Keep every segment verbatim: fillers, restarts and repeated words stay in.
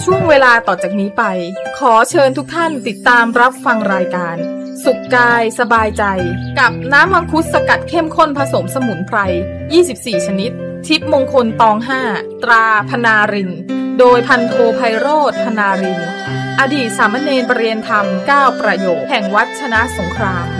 ช่วงเวลาต่อจากนี้ไปขอเชิญทุกท่านติดตามรับฟังรายการสุขกายสบายใจกับน้ำมังคุดสกัดเข้มข้นผสมสมุนไพรยี่สิบสี่ชนิดทิพย์มงคลตองห้าตราพนารินโดยพันโทไพโรจน์พนารินอดีตสามเณรประเรียนธรรมเก้าประโยคแห่งวัดชนะสงคราม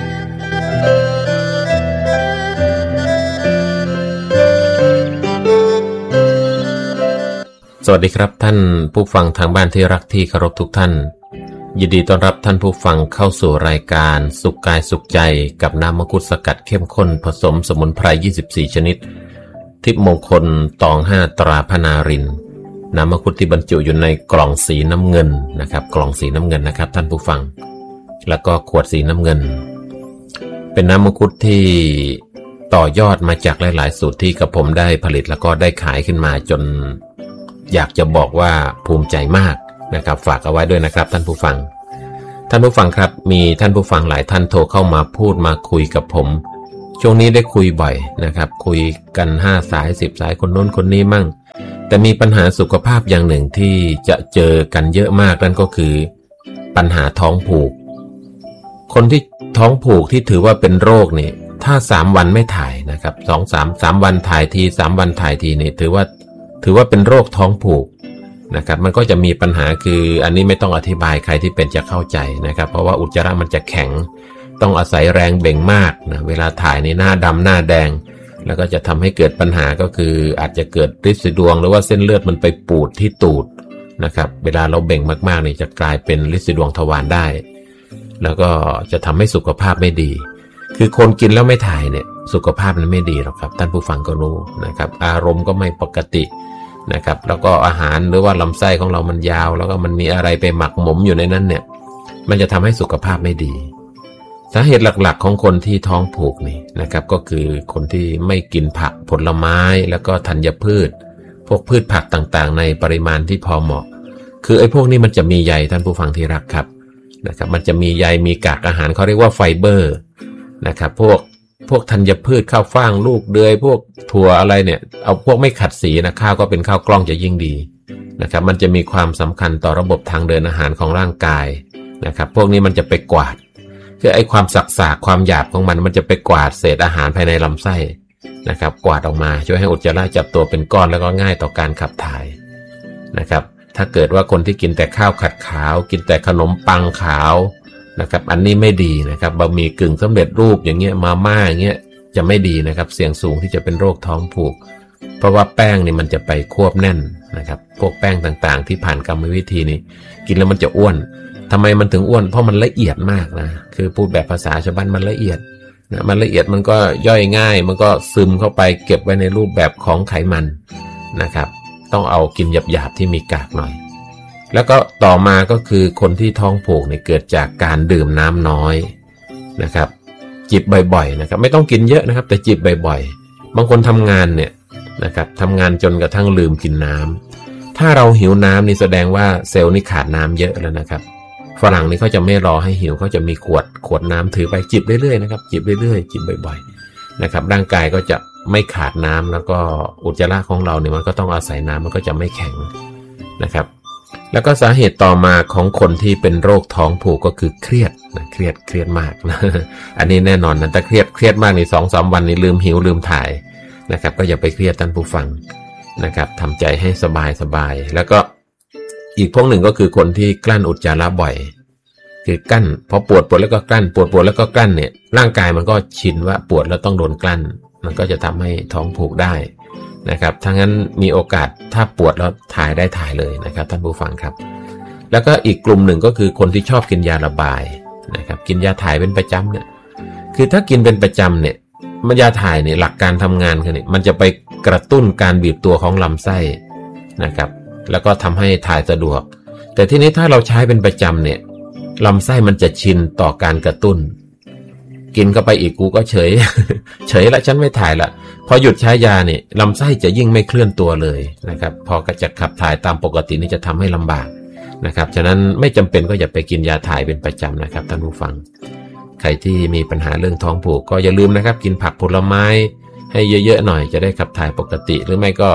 สวัสดีครับท่านผู้ฟังทางบ้านที่รักที่เคารพทุกท่านยินดีต้อนรับท่านผู้ฟังเข้าสู่รายการสุขกายสุขใจกับน้ำมังคุดสกัดเข้มข้นผสมสมุนไพรยี่สิบสี่ชนิดทิพย์มงคลตองห้าตราพนารินน้ำมังคุดที่บรรจุอยู่ในกล่องสีน้ำเงินนะครับกล่องสีน้ำเงินนะครับท่านผู้ฟังแล้วก็ขวดสีน้ำเงินเป็นน้ำมังคุดที่ต่อยอดมาจากหลายๆสูตรที่กระผมได้ผลิตแล้วก็ได้ขายขึ้นมาจนอยากจะบอกว่าภูมิใจมากนะครับฝากเอาไว้ด้วยนะครับท่านผู้ฟังท่านผู้ฟังครับมีท่านผู้ฟังหลายท่านโทรเข้ามาพูดมาคุยกับผมช่วงนี้ได้คุยบ่อยนะครับคุยกันห้าสายสิบสายคนโน้นคนนี้มั่งแต่มีปัญหาสุขภาพอย่างหนึ่งที่จะเจอกันเยอะมากนั่นก็คือปัญหาท้องผูกคนที่ท้องผูกที่ถือว่าเป็นโรคนี่ถ้าสามวันไม่ถ่ายนะครับสองสามสามวันถ่ายทีสามวันถ่ายทีนี่ถือว่าถือว่าเป็นโรคท้องผูกนะครับมันก็จะมีปัญหาคืออันนี้ไม่ต้องอธิบายใครที่เป็นจะเข้าใจนะครับเพราะว่าอุจจาระมันจะแข็งต้องอาศัยแรงเบ่งมากนะเวลาถ่ายในหน้าดำหน้าแดงแล้วก็จะทำให้เกิดปัญหาก็คืออาจจะเกิดฤทธิ์สีดวงหรือว่าเส้นเลือดมันไปปูดที่ตูดนะครับเวลาเราเบ่งมากๆนี่จะกลายเป็นฤทธิ์สีดวงทวารได้แล้วก็จะทำให้สุขภาพไม่ดีคือคนกินแล้วไม่ถ่ายเนี่ยสุขภาพมันไม่ดีหรอกครับท่านผู้ฟังก็รู้นะครับอารมณ์ก็ไม่ปกตินะครับแล้วก็อาหารหรือว่าลำไส้ของเรามันยาวแล้วก็มันมีอะไรไปหมักหมมอยู่ในนั้นเนี่ยมันจะทำให้สุขภาพไม่ดีสาเหตุหลักๆของคนที่ท้องผูกนี่นะครับก็คือคนที่ไม่กินผักผลไม้แล้วก็ธัญพืชพวกพืชผักต่างๆในปริมาณที่พอเหมาะคือไอ้พวกนี้มันจะมีใยท่านผู้ฟังที่รักครับนะครับมันจะมีใยมีกากอาหารเขาเรียกว่าไฟเบอร์นะครับพวกพวกธัญพืชข้าวฟ่างลูกเดือยพวกถั่วอะไรเนี่ยเอาพวกไม่ขัดสีนะข้าวก็เป็นข้าวกล้องจะยิ่งดีนะครับมันจะมีความสำคัญต่อระบบทางเดินอาหารของร่างกายนะครับพวกนี้มันจะไปกวาดคือไอ้ความสักสากความหยาบของมันมันจะไปกวาดเศษอาหารภายในลำไส้นะครับกวาดออกมาช่วยให้อุจจาระจับตัวเป็นก้อนแล้วก็ง่ายต่อการขับถ่ายนะครับถ้าเกิดว่าคนที่กินแต่ข้าวขัดขาวกินแต่ขนมปังขาวนะครับอันนี้ไม่ดีนะครับบะหมี่กึ่งสำเร็จรูปอย่างเงี้ยมาม่าอย่างเงี้ยจะไม่ดีนะครับเสี่ยงสูงที่จะเป็นโรคท้องผูกเพราะว่าแป้งนี่มันจะไปควบแน่นนะครับพวกแป้งต่างๆที่ผ่านกรรมวิธีนี้กินแล้วมันจะอ้วนทำไมมันถึงอ้วนเพราะมันละเอียดมากนะคือพูดแบบภาษาชาวบ้านมันละเอียดนะมันละเอียดมันก็ย่อยง่ายมันก็ซึมเข้าไปเก็บไว้ในรูปแบบของไขมันนะครับต้องเอากินหยาบๆที่มีกากหน่อยแล้วก็ต่อมาก็คือคนที่ท้องผูกเนี่ยเกิดจากการดื่มน้ำน้อยนะครับจิบบ่อยๆนะครับไม่ต้องกินเยอะนะครับแต่จิบบ่อยๆบางคนทำงานเนี่ยนะครับทำงานจนกระทั่งลืมกินน้ำถ้าเราหิวน้ำนี่แสดงว่าเซลล์นี่ขาดน้ำเยอะแล้วนะครับฝรั่งนี่เขาจะไม่รอให้หิวเขาจะมีขวดขวดน้ำถือไปจิบเรื่อยๆนะครับจิบเรื่อยๆจิบบ่อยๆนะครับร่างกายก็จะไม่ขาดน้ำแล้วก็อุจจาระของเราเนี่ยมันก็ต้องอาศัยน้ำมันก็จะไม่แข็งนะครับแล้วก็สาเหตุต่อมาของคนที่เป็นโรคท้องผูกก็คือเครียดนะเครียดเครียดมากนะอันนี้แน่นอนนะแต่เครียดเครียดมากใน สองสาม วันนี้ลืมหิวลืมถ่ายนะครับก็อย่าไปเครียดท่านผู้ฟังนะครับทำใจให้สบายสบายแล้วก็อีกพวกหนึ่งก็คือคนที่กลั้นอุจจาระบ่อยคือกั้นพอปวดปวดแล้วก็กลั้นปวดปวดแล้วก็กลั้นเนี่ยร่างกายมันก็ชินว่าปวดแล้วต้องโดนกลั้นมันก็จะทำให้ท้องผูกได้นะครับถ้างั้นมีโอกาสถ้าปวดแล้วถ่ายได้ถ่ายเลยนะครับท่านผู้ฟังครับแล้วก็อีกกลุ่มหนึ่งก็คือคนที่ชอบกินยาระบายนะครับกินยาถ่ายเป็นประจำเนี่ยคือถ้ากินเป็นประจำเนี่ยมันยาถ่ายเนี่ยหลักการทำงานคือเนี่ยมันจะไปกระตุ้นการบีบตัวของลำไส้นะครับแล้วก็ทำให้ถ่ายสะดวกแต่ทีนี้ถ้าเราใช้เป็นประจำเนี่ยลำไส้มันจะชินต่อการกระตุ้นกินเข้าไปอีกกูก็เฉย เฉยละฉันไม่ถ่ายละพอหยุดใช้ยาเนี่ยลำไส้จะยิ่งไม่เคลื่อนตัวเลยนะครับพอจะขับถ่ายตามปกตินี่จะทำให้ลำบากนะครับฉะนั้นไม่จำเป็นก็อย่าไปกินยาถ่ายเป็นประจำนะครับท่านผู้ฟังใครที่มีปัญหาเรื่องท้องผูกก็อย่าลืมนะครับกินผักผลไม้ให้เยอะๆหน่อยจะได้ขับถ่ายปกติหรือไม่ก็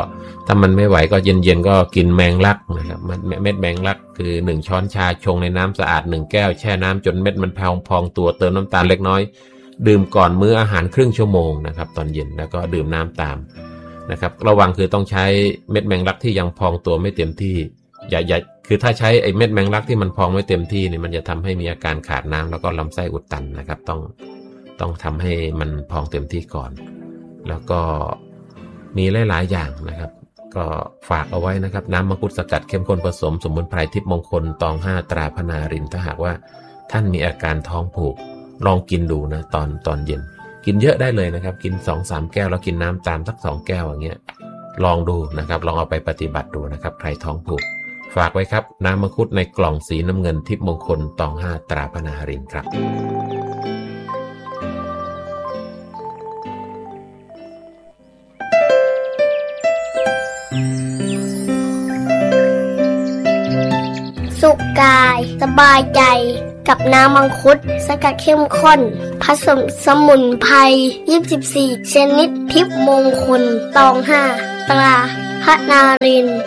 ถ้ามันไม่ไหวก็เย็นๆก็กินแมงลักนะครับเม็ดแมงลักคือหนึ่งช้อนชาชงในน้ำสะอาดหนึ่งแก้วแช่น้ำจนเม็ดมันพองพองตัวเติมน้ำตาลเล็กน้อยดื่มก่อนมื้ออาหารครึ่งชั่วโมงนะครับตอนเย็นแล้วก็ดื่มน้ำตามนะครับระวังคือต้องใช้เม็ดแมงลักที่ยังพองตัวไม่เต็มที่อย่าอย่าคือถ้าใช้ไอ้เม็ดแมงลักที่มันพองไม่เต็มที่เนี่ยมันจะทำให้มีอาการขาดน้ำแล้วก็ลำไส้อุดตันนะครับต้องต้องทำให้มันพองเต็มที่ก่อนแล้วก็มีหลายๆอย่างนะครับก็ฝากเอาไว้นะครับน้ำมังคุดสกัดเข้มข้นผสมสมุนไพรทิพย์มงคลตองห้าตราพนารินถ้าหากว่าท่านมีอาการท้องผูกลองกินดูนะตอนตอนเย็นกินเยอะได้เลยนะครับกิน สองถึงสาม แก้วแล้วกินน้ำตามสักสองแก้วอย่างเงี้ยลองดูนะครับลองเอาไปปฏิบัติดูนะครับใครท้องผูกฝากไว้ครับน้ำมังคุดในกล่องสีน้ำเงินทิพย์มงคลตองห้าตราพนารินครับสุขกายสบายใจกับน้ำมังคุดสกัดเข้มข้นผสมสมุนไพรยี่สิบสี่ชนิดทิพย์มงคลตองห้าตราพนาริน